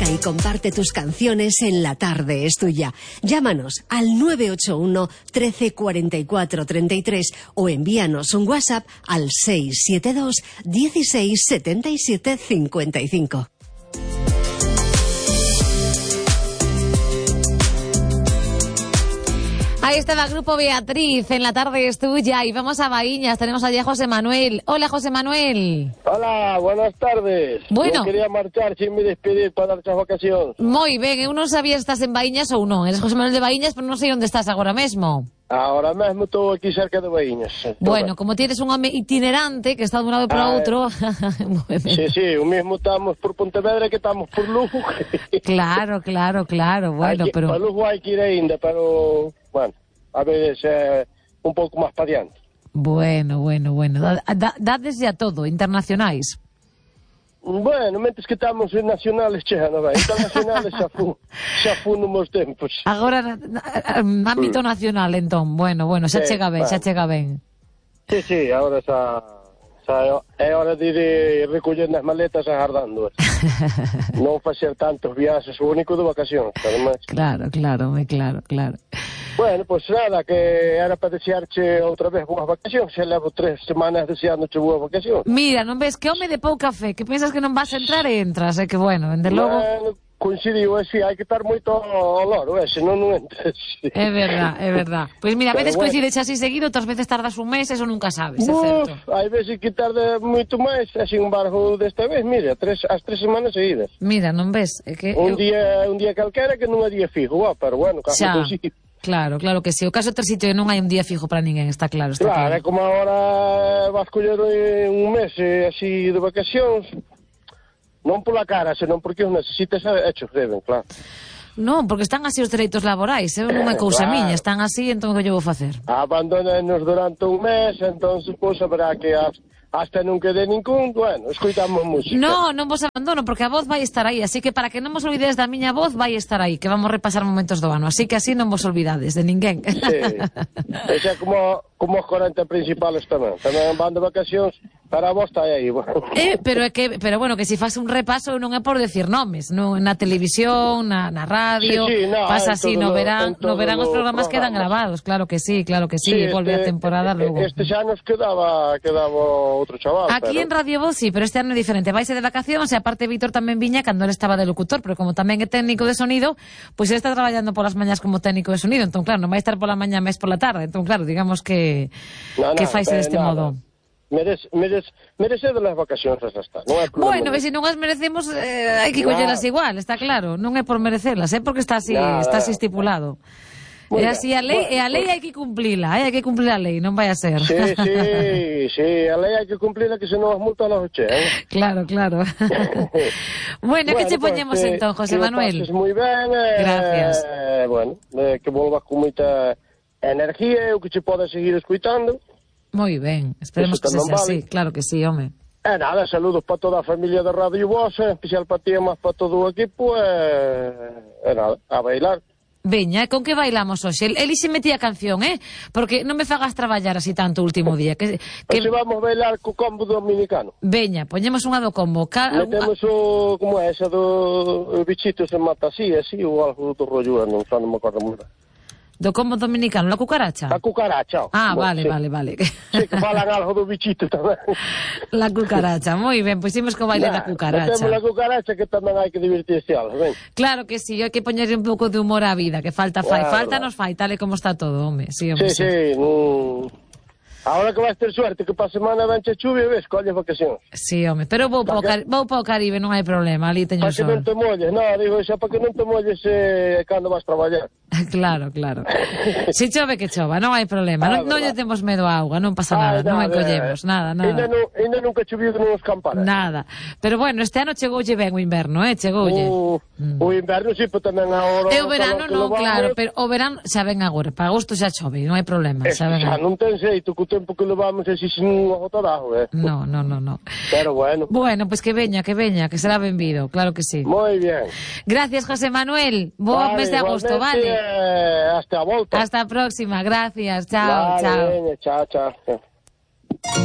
Marca y comparte tus canciones en La Tarde es Tuya. Llámanos al 981 13 44 33 o envíanos un WhatsApp al 672 16 77 55. Ahí estaba el grupo Beatriz, en La Tarde es Tuya, y vamos a Baíñas, tenemos allí a José Manuel. Hola, José Manuel. Hola, buenas tardes. Bueno. No quería marchar sin me despedir para darche as vacacións. Moi ben, eu non sabía se estás en Baíñas ou non. Eres José Manuel de Baíñas, pero non sei onde estás agora mesmo. Ahora mesmo estou aquí cerca de Baíñas. Bueno, como tienes un home itinerante que está de un lado para outro... Sí, o mesmo estamos por Pontevedra que estamos por Lugo. Claro, bueno, pero... Para Lugo hai que ir ainda, pero... Bueno, a veces un pouco máis para diante. Bueno. Dades ya todo, internacionais. Bueno, mentes que estamos en nacionales, non vai? Internacionales xa fu nos meus tempos. Agora, ámbito nacional, entón. Bueno, xa chega ben. Sí, agora xa é hora de ir recollendo as maletas e agardando. Non facer tantos viaxes, o único de vacacións, además. Claro. Bueno, pois nada, que era para desearche outra vez boas vacacións. Xa levo 3 semanas deseándoche boas vacacións. Mira, non ves que home de pouca fe, que pensas que non vas a entrar e entras, que bueno, dende logo... Bueno, coincidiu, hai que estar moito ao loro, senón non entres. É verdad. Pois mira, a veces coincides así seguido, outras veces tardas un mes, eso nunca sabes, é certo. Hai veces que tarda moito máis, sin embargo, desta vez, mira, as 3 semanas seguidas. Mira, non ves? É que un día calquera que non é día fijo, pero bueno, caso coincide. Claro que sí. O caso de ter sitio non hai un día fijo para ninguén, está claro. Claro, é como agora vas coller un mes así de vacacións, non pola cara, senón porque os necesitas hechos deben, claro. Non, porque están así os dereitos laborais, non é cousa miña, están así, entón que eu vou facer? Abandónanos durante un mes, entón pois haberá que hasta non quede ningún, bueno, escoitamos música. Non vos abandono, porque a voz vai estar aí, así que para que non vos olvidedes da miña voz, vai estar aí, que vamos repasar momentos do ano, así que así non vos olvidades de ninguén. Sí, é como os 40 principales tamén van de vacacións, para vos está aí. Pero bueno, que se faz un repaso non é por decir nomes, na televisión, na radio, pasa así, no verán os programas quedan grabados, claro que sí, volve a temporada logo. Este xa nos quedaba outro chaval. Aquí en Radio Voz, sí, pero este ano é diferente. Vaise de vacacións e aparte Víctor tamén viña cando ele estaba de locutor, pero como tamén é técnico de sonido, pois ele está traballando polas mañás como técnico de sonido, entón claro, non vai estar pola mañá máis pola tarde, entón claro, digamos que faise deste modo. Merecedes as vacacións esas, non é problema. Bueno, se non as merecemos, hai que collelas igual, está claro, non é por merecelas, é porque está así estipulado. É así a lei, e a lei hai que cumplila, hai que cumplir a lei, non vai a ser. Sí, a lei hai que cumplila, que senón as multas las oche, Claro. Bueno, que che poñemos entón, José Manuel? Que moi ben, gracias. Bueno, que volvas con moita energía, o que che podes seguir escuitando. Moi ben, esperemos que sexa así, claro que sí, home. Nada, saludos para toda a familia de Radio Voz, especial para ti e máis para todo o equipo, nada, a bailar. Veña, con que bailamos hoxe? Eli se metía a canción, porque non me fagas traballar así tanto o último día. Que vamos a bailar co combo dominicano. Veña, poñemos unha do combo. Metemos como é, esa do bichito se mata así, ou algo do rollo, non me acordo moi ben. Do combo dominicano, la cucaracha? La cucaracha. Vale. Sí, que falan algo do bichito tamén. La cucaracha, moi ben, pois imos co baile da cucaracha. Metemos la cucaracha que tamén hai que divertirse algo, ben. Claro que sí, hai que poñerle un pouco de humor á vida, que falta nos fai, tal e como está todo, home. Sí. Ahora que vais ter suerte, que pa semana venche chuvia, ves, colles vacacións. Sí, home, pero vou para o Caribe, non hai problema, ali teño sol. Para que non te molles, digo, xa para que non te molles cando vas traballar. Claro. Si chove que chova, non hai problema, non lle temos medo á auga, non pasa nada, non encollemos, nada. Ainda nunca choviu non os camparas. Nada, pero bueno, este ano chegoulle ben o inverno, chegoulle. O inverno, sí, pero tamén agora... E o verano non, claro, pero o verano xa ven agora, para agosto xa chove, non hai problema. Xa non ten xeito, o tempo que levamos así sin un agotorajo, No. Pero bueno. Bueno, pues que veña, que será benvido, claro que sí. Moi bien. Gracias, José Manuel. Bo mes de agosto, vale? Hasta a volta. Hasta a próxima, gracias. Chao. Vale, chao.